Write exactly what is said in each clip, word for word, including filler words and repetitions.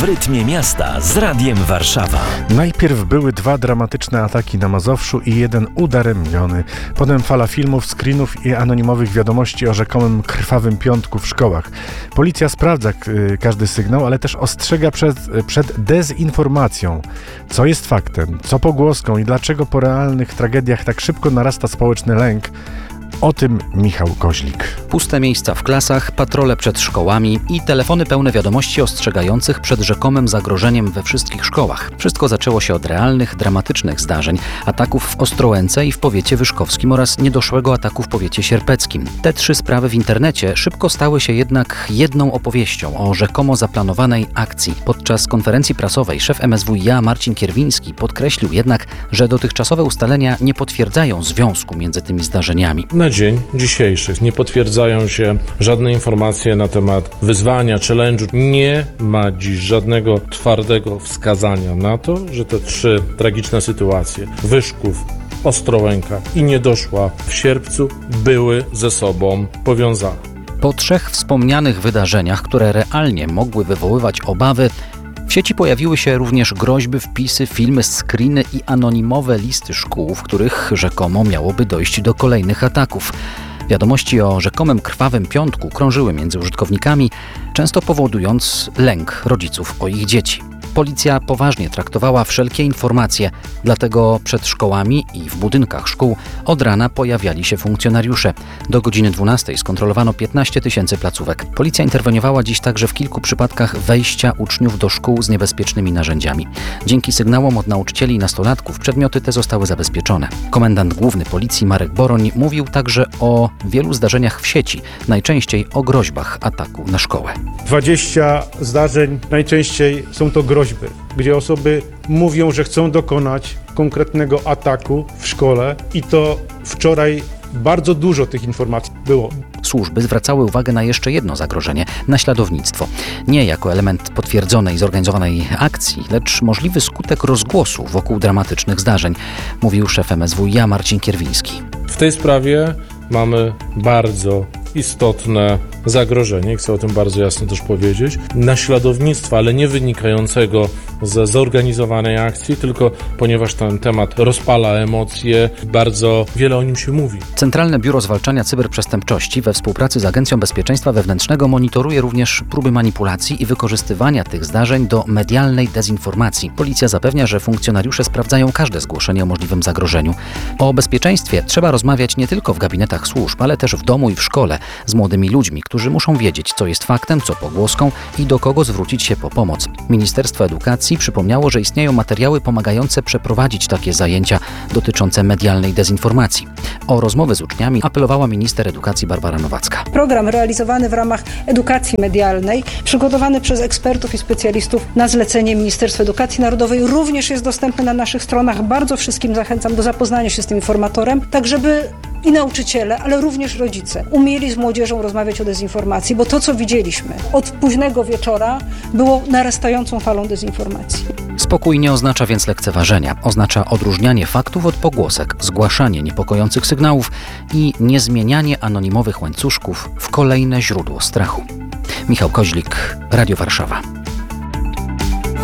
rytmie miasta z Radiem Warszawa. Najpierw były dwa dramatyczne ataki na Mazowszu i jeden udaremniony. Potem fala filmów, screenów i anonimowych wiadomości o rzekomym krwawym piątku w szkołach. Policja sprawdza y, każdy sygnał, ale też ostrzega przed, przed dezinformacją. Co jest faktem, co pogłoską i dlaczego po realnych tragediach tak szybko narasta społeczny lęk? O tym Michał Koźlik. Puste miejsca w klasach, patrole przed szkołami i telefony pełne wiadomości ostrzegających przed rzekomym zagrożeniem we wszystkich szkołach. Wszystko zaczęło się od realnych, dramatycznych zdarzeń, ataków w Ostrołęce i w powiecie wyszkowskim oraz niedoszłego ataku w powiecie sierpeckim. Te trzy sprawy w internecie szybko stały się jednak jedną opowieścią o rzekomo zaplanowanej akcji. Podczas konferencji prasowej szef M S W iA Marcin Kierwiński podkreślił jednak, że dotychczasowe ustalenia nie potwierdzają związku między tymi zdarzeniami. Na dzień dzisiejszy nie potwierdzają się żadne informacje na temat wyzwania, challenge'u. Nie ma dziś żadnego twardego wskazania na to, że te trzy tragiczne sytuacje Wyszków, Ostrołęka i Niedoszła w Sierpcu były ze sobą powiązane. Po trzech wspomnianych wydarzeniach, które realnie mogły wywoływać obawy, w sieci pojawiły się również groźby, wpisy, filmy, screeny i anonimowe listy szkół, w których rzekomo miałoby dojść do kolejnych ataków. Wiadomości o rzekomym krwawym piątku krążyły między użytkownikami, często powodując lęk rodziców o ich dzieci. Policja poważnie traktowała wszelkie informacje, dlatego przed szkołami i w budynkach szkół od rana pojawiali się funkcjonariusze. Do godziny dwunastej skontrolowano piętnaście tysięcy placówek. Policja interweniowała dziś także w kilku przypadkach wejścia uczniów do szkół z niebezpiecznymi narzędziami. Dzięki sygnałom od nauczycieli i nastolatków przedmioty te zostały zabezpieczone. Komendant główny policji Marek Boroń mówił także o wielu zdarzeniach w sieci, najczęściej o groźbach ataku na szkołę. dwadzieścia zdarzeń, najczęściej są to groźby, gdzie osoby mówią, że chcą dokonać konkretnego ataku w szkole i to wczoraj bardzo dużo tych informacji było. Służby zwracały uwagę na jeszcze jedno zagrożenie – naśladownictwo. Nie jako element potwierdzonej, zorganizowanej akcji, lecz możliwy skutek rozgłosu wokół dramatycznych zdarzeń, mówił szef M S W iA Marcin Kierwiński. W tej sprawie mamy bardzo istotne zagrożenie, chcę o tym bardzo jasno też powiedzieć, naśladownictwa, ale nie wynikającego ze zorganizowanej akcji, tylko ponieważ ten temat rozpala emocje, bardzo wiele o nim się mówi. Centralne Biuro Zwalczania Cyberprzestępczości we współpracy z Agencją Bezpieczeństwa Wewnętrznego monitoruje również próby manipulacji i wykorzystywania tych zdarzeń do medialnej dezinformacji. Policja zapewnia, że funkcjonariusze sprawdzają każde zgłoszenie o możliwym zagrożeniu. O bezpieczeństwie trzeba rozmawiać nie tylko w gabinetach służb, ale też w domu i w szkole z młodymi ludźmi, którzy muszą wiedzieć, co jest faktem, co pogłoską i do kogo zwrócić się po pomoc. Ministerstwo Edukacji przypomniało, że istnieją materiały pomagające przeprowadzić takie zajęcia dotyczące medialnej dezinformacji. O rozmowy z uczniami apelowała minister edukacji Barbara Nowacka. Program realizowany w ramach edukacji medialnej, przygotowany przez ekspertów i specjalistów na zlecenie Ministerstwa Edukacji Narodowej, również jest dostępny na naszych stronach. Bardzo wszystkim zachęcam do zapoznania się z tym informatorem, tak żeby i nauczyciele, ale również rodzice umieli z młodzieżą rozmawiać o dezinformacji, bo to, co widzieliśmy od późnego wieczora, było narastającą falą dezinformacji. Spokój nie oznacza więc lekceważenia. Oznacza odróżnianie faktów od pogłosek, zgłaszanie niepokojących sygnałów i niezmienianie anonimowych łańcuszków w kolejne źródło strachu. Michał Koźlik, Radio Warszawa.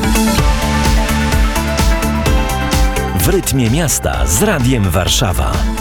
W rytmie miasta z Radiem Warszawa.